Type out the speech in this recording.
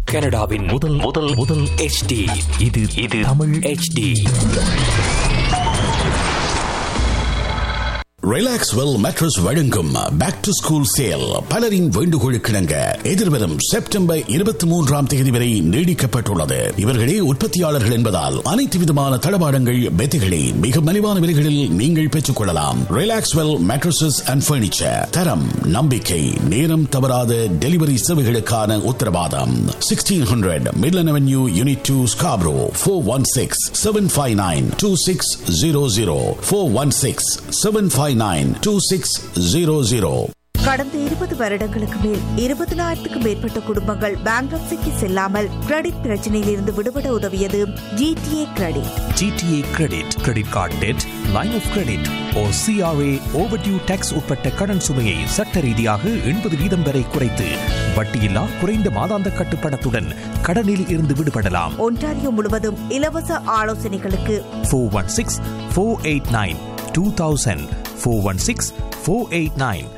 கனடாவின் முதல் HD. இது தமிழ் HD. ரிலாக்ஸ்வெல் மேட்ரஸ் வழங்கும் பேக் டு ஸ்கூல் சேல். பலரின் வேண்டுகோளுக்கிணங்க எதிர்வரும் செப்டம்பர் 23 வரை நீடிக்கப்பட்டுள்ளது. இவர்களே உற்பத்தியாளர்கள் என்பதால் அனைத்து விதமான தளபாடங்கள் மெத்தைகளை மிக மலிவான விலைகளில் நீங்கள் பெற்றுக் கொள்ளலாம். Relaxwell mattresses and furniture. தரம், நம்பிக்கை, நேரம் தவறாத டெலிவரி சேவைகளுக்கான உத்தரவாதம். 1600 Midland Avenue, Unit 2, Scarborough. 416-759-2600. 416-759-2600. கடந்த 20 வருடங்களுக்கு மேல் 20,000க்கும் மேற்பட்ட குடும்பங்கள் பேங்க்ரப்சிக்கு செல்லாமல் கிரெடிட் பிரச்சனையில் இருந்து விடுபட உதவியது GTA credit. GTA credit, credit card dead, line of credit or CRA overdue tax உட்பட்ட கடன் சுமையை சட்ட ரீதியாக 80% வரை குறைத்து வட்டியில்லா குறைந்த மாதாந்த கட்டுப்பணத்துடன் கடனில் இருந்து விடுபடலாம். ஒன்டாரியோ முழுவதும் இலவச ஆலோசனைகளுக்கு 416-489-2000 416-489